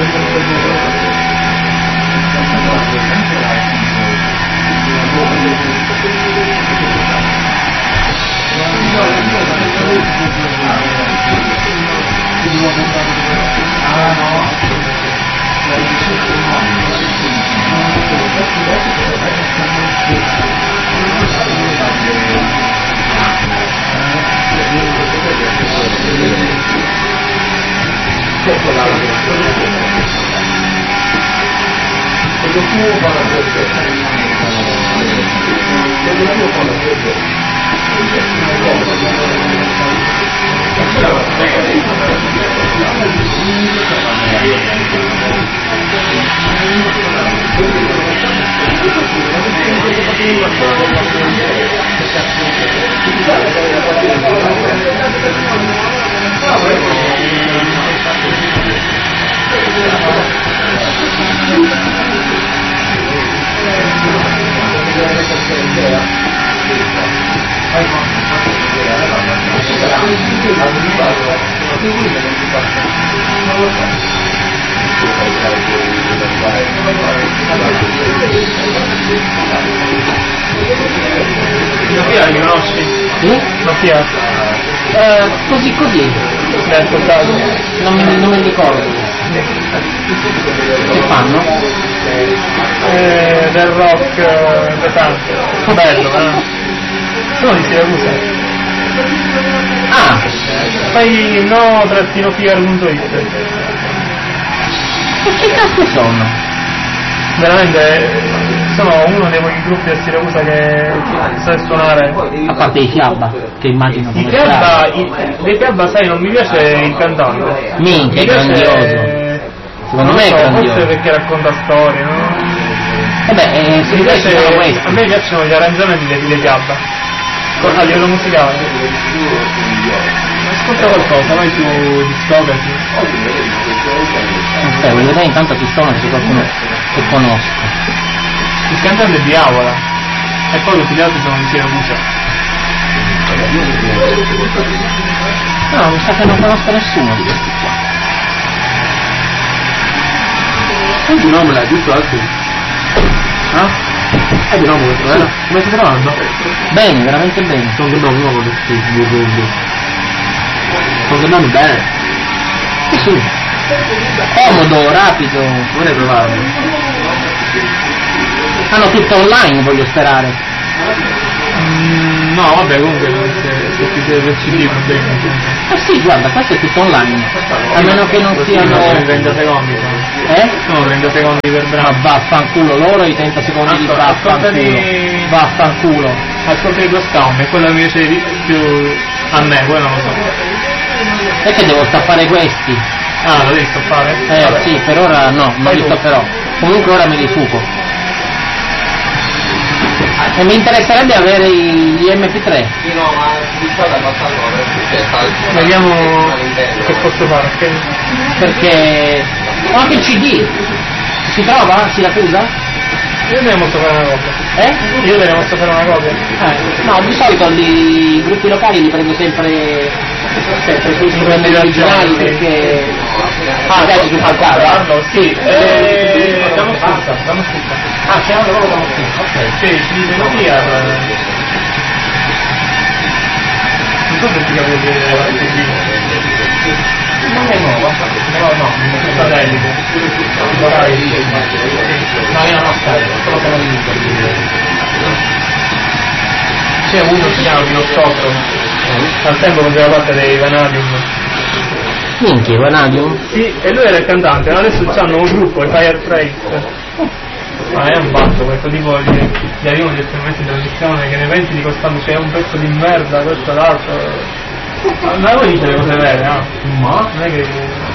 Mattia li conosci? Sì? Mattia? Così. L'hai ascoltato? Non me li ricordo. Che fanno? Del rock pesante. Bello, sono di Siracusa. Ah! Fai no-PR.it. E che cazzo sono? Veramente sono uno dei pochi gruppi a Siracusa che sa suonare. A parte i Fiabba, che immagino come dei Fiabba, sai, non mi piace il cantante. Minchia, è grandioso. Secondo me è grandioso. Forse perché racconta storie, no? Vabbè, Mi piace, a me piacciono gli arrangiamenti dei Fiabba. A livello musicale. Ascolta qualcosa, vai su Discovery. Aspetta, voglio vedere intanto chi sono, se qualcuno che conosco. Il cantante è di Avola e poi tutti gli altri sono di Siracusa. No, mi sa che non conosco nessuno di questi qua. Di nome l'hai visto altri? Di nome lo trovo, come stai trovando? Bene, veramente bene. Sono tornato nuovo questi Sono tornato bene. Sì. Comodo, rapido. Vorrei provarlo. Hanno tutto online, voglio sperare. No, vabbè, comunque se ti serve il CD non devi. Sì, guarda, questo è tutto online. A meno che non siano. Sono 30 secondi. Sono 30 secondi per brano. Ma vaffanculo, loro i 30 secondi di vaffanculo. Ascolta di Ghost Town, è quello che mi piace più a me, poi non lo so. Perché devo stappare questi? Ah, lo devi stoppare? Vabbè. Sì, per ora no, non li stopperò. Comunque ora me li suco. E mi interesserebbe avere gli MP3. Sì, no, ma di strada passa allora. Vediamo che posso fare. Perché ho anche il CD. Si trova? Siracusa? Io te ne posso fare una copia. Io te ne posso fare una copia. No, di solito i gruppi locali li prendo sempre sui strumenti originali perché magari più calcare. Sì, dammo scusa. Ah, c'è un lavoro da mattina, ok. Sì, ci devo via. Non so se ti capisco vedere la TV. Non è nuovo, no, è satellite. No, io non ho solo che non C'è uno che si chiama Pino Scottro. Al tempo faceva parte dei Vanadium. Minchia, Vanadium? Sì, e lui era il cantante, adesso hanno un gruppo, i Firetrace. Ma è un fatto, questo tipo di arrivano gli strumenti di transizione che ne pensi di costando, c'è un pezzo di merda, questo l'altro. Ma voi dite le cose vere, no? Ma non è che.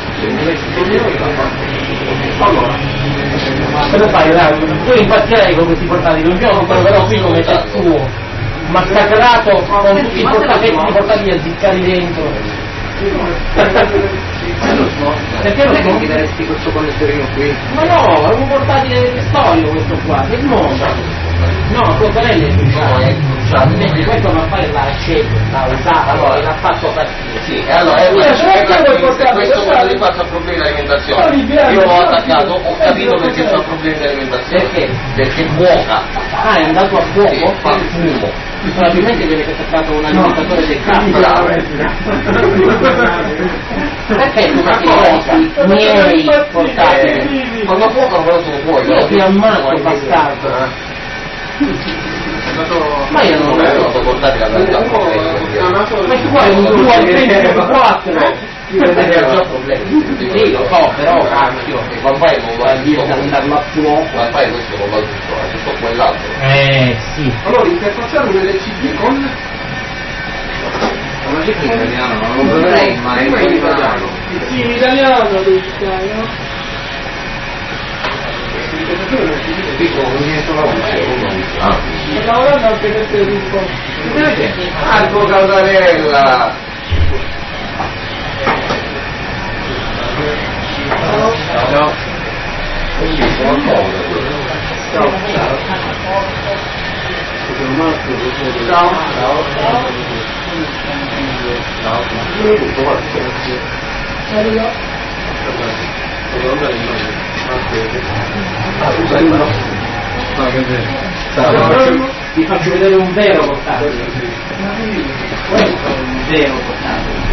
Allora, cosa fai, dai? Tu impazzirei con questi portatili, non lo compro però qui come c'è tuo, massacrato con tutti i portatili azziccati dentro. Perché non è che mi daresti questo connettorino qui? Ma no, è un portatile storico questo qua, del mondo. No, tua sorella è cominciato. Invece questo Raffaele l'ha scelto, l'ha usato, l'ha fatto partire. Sì, e allora questo quello di fatto ha problemi di alimentazione. Io l'ho attaccato, ho capito perché ha problemi di alimentazione. Perché? Perché muoca. Ah, è andato a fuoco? Fa il fumo. Probabilmente deve essere stato un alimentatore del campo. Perché tu metti i miei portatili? Quando fuoco però tu lo puoi. Io ti ammazzo, bastardo. Ma io non lo vedo portati la verità. Ma tu hai un 2 al 4. Sì, lo so, però cacchio. E Vampire non va Dire di andarlo a fuoco. Vampire questo non va tutto, è tutto quell'altro. Sì. Allora interfacciare un LCD con Ma c'è in italiano, non lo proverei mai in italiano. Sì, in italiano devi fare, no? Qui sono venuto la voce, Sto lavorando anche per te un po'. Marco Caldarella! Ciao. Bellissimo, comodo. Ciao. Vi faccio vedere un vero portatile. Questo è un vero portatile.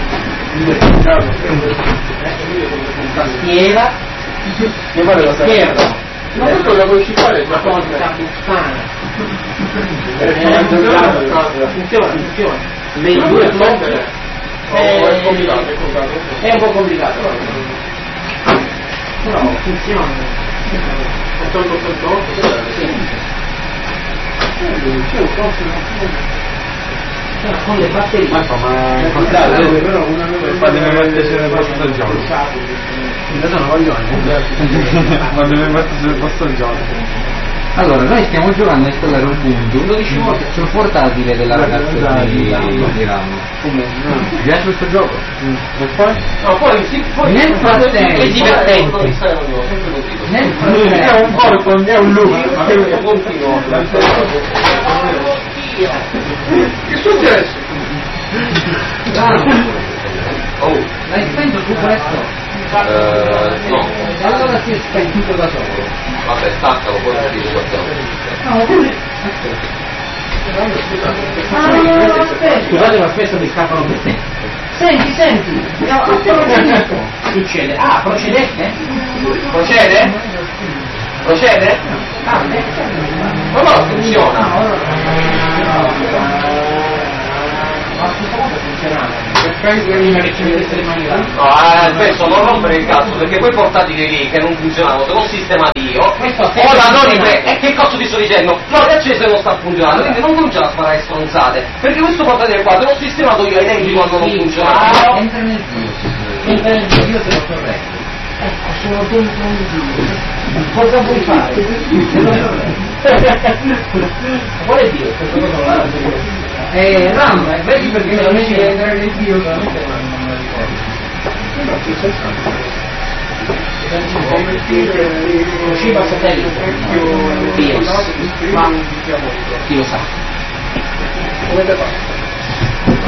Tastiera, schermo. ma questo lo puoi citare Una porca puttana. Funziona. Le due flop è complicato, è un po' complicato. Però funziona. 888 Con le batterie. Ma deve mettersi nel posto del gioco. Adesso non voglio ma deve mettersi nel posto del gioco. Allora, noi stiamo giocando a installare Ubuntu sul portatile della ragazza di Ramo. Ti piace questo gioco? E poi? No, poi Nel frattempo è divertente. Nel È frattempo un porco, è un lupo. Ma che continuo? che è successo? Oh, l'hai spento tu questo? no, Allora si è spento da solo. vabbè, staccalo, poi ti dico Scusate ma spesso mi scappano queste. Senti, no, appena finito. Succede. Ah, procedette? Procede? Procede? Ah, Ma no, funziona. Ma a questo punto funzionava. Prima che ci mettesse le mani là. No, adesso non rompere il cazzo, perché quei portatili lì che non funzionavano, se non sistemati io, Questo ora non e che cazzo ti sto dicendo? No, è acceso e non sta funzionando, quindi non cominciare a sparare stronzate, perché questo portatile qua te l'ho sistemato io ai tempi quando non funzionava. Entra nel video. Entra nel video. Io te lo correggo. Sono dentro un video. Cosa vuoi fare? Qual è Dio? Questa cosa non la Ram, vedi perché me lo metti a entrare nel video, veramente non me lo ricordo. usciva satellite. BIOS. Ma chi lo sa? come te fa?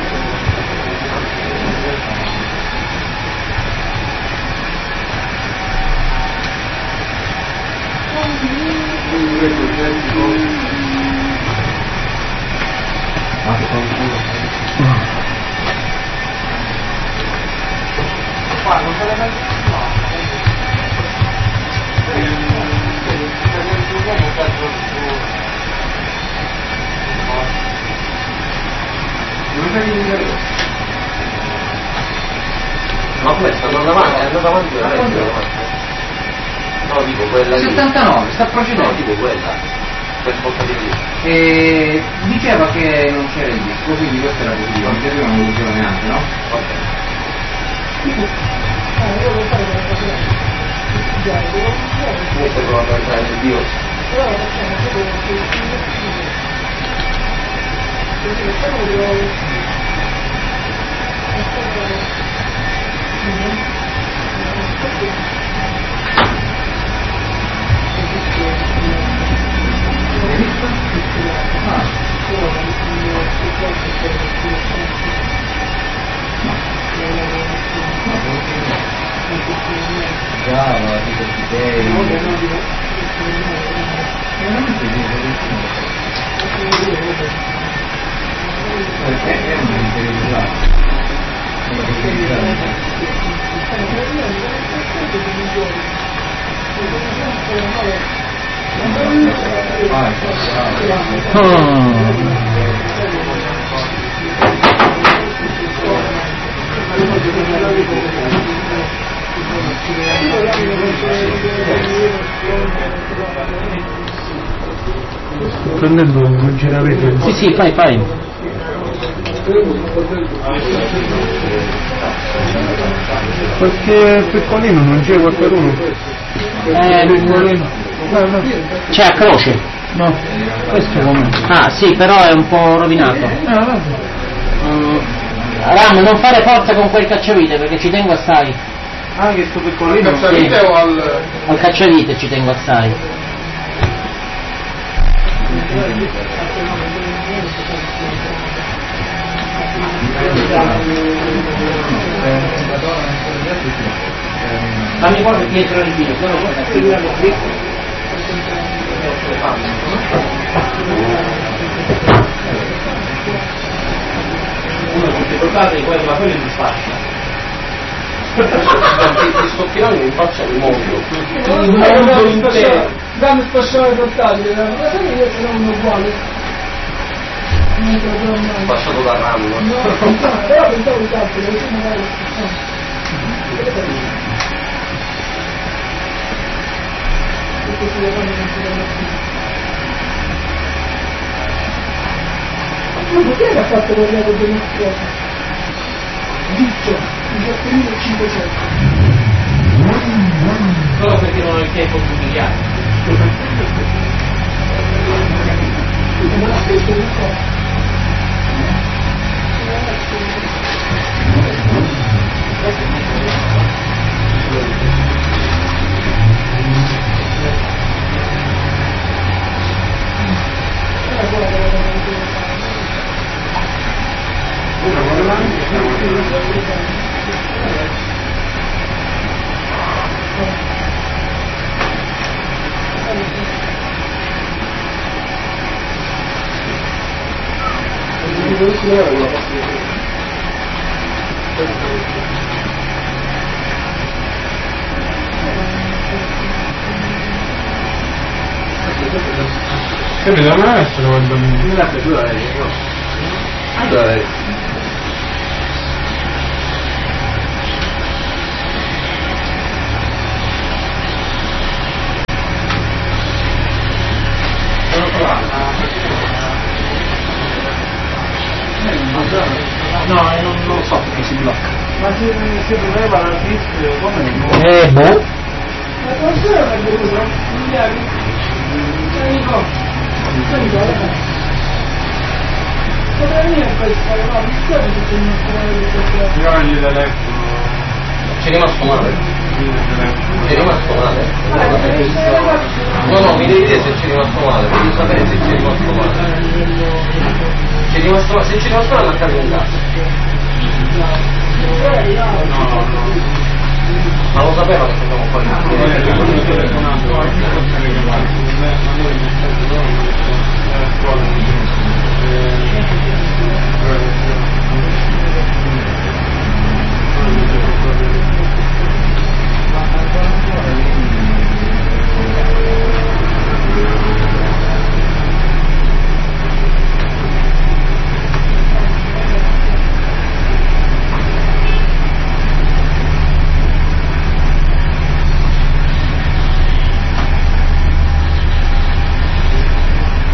Ma come sta andando avanti? È andata avanti veramente? No, dico quella lì. 79, sta No, procedendo. dico quella. Per portatile lì. E diceva che non c'era il disco, quindi questo era positivo, anche prima non lo diceva neanche, no? Comunque provando a entrare nel BIOS. Hai visto? Ah. Java, tipo Prendendo un giravete. Sì, fai. Qualche piccolino non c'è qualcuno? C'è a croce. No, questo come? Ah sì, però è un po' rovinato. Ram, non fare forza con quel cacciavite perché ci tengo assai. Ah, che sto piccolino? Al cacciavite o al... Al cacciavite ci tengo assai. Fammi guarda dietro il video, Uno con le portate di quello, ma quello mi sfascia. Ti sto tirando in faccia il mondo. Il mondo intero. Dammi spasciare portatile, ma sai che io sono uno uguale? Spasciato da Ram. No, però pensavo di altro, perché magari... Ma chi è che ha fatto quella con dimostrazione? Diccio, 18.500. solo perché non ho il tempo di umiliare. Ma la stessa cosa. Capito, non essere quel bambino. Dai. No, non lo so perché si blocca. Ma se doveva la disk come? Boh. Ma cosa è una cosa? Nico, come venire a questa? No, mi spiace che c'è una storia di questa. Io gli telefono. Ci è rimasto male. Ci è rimasto male. No, mi devi dire se ci è rimasto male, voglio sapere se ci è rimasto male. Ci è rimasto male, se ci è rimasto male marcare un gas. Ma lo sapeva che stavamo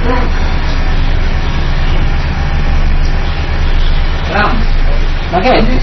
Ma che è?